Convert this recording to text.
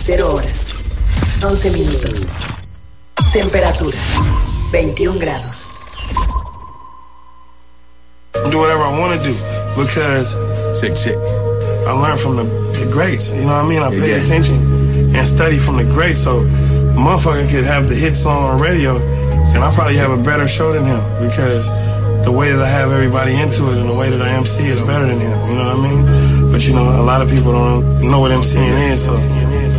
0 horas, 11 minutos. Temperatura, 21 grados. Do whatever I want to do because I learned from the greats. You know what I mean? I pay attention and study from the greats. So a motherfucker could have the hit song on radio and I probably have a better show than him because the way that I have everybody into it and the way that I MC is better than him. You know what I mean? But you know, a lot of people don't know what MCing is, so